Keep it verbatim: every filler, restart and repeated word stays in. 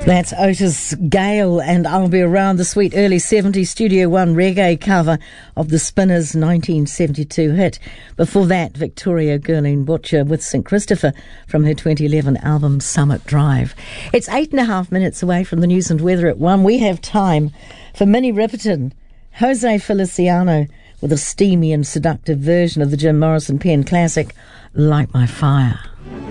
That's Otis Gale, and I'll be around the sweet early seventies Studio One reggae cover of the Spinners' nineteen seventy-two hit. Before that, Victoria Gurleen Butcher with Saint Christopher from her twenty eleven album Summit Drive. It's eight and a half minutes away from the news and weather at one. We have time for Minnie Riperton, Jose Feliciano with a steamy and seductive version of the Jim Morrison pen classic, Light My Fire.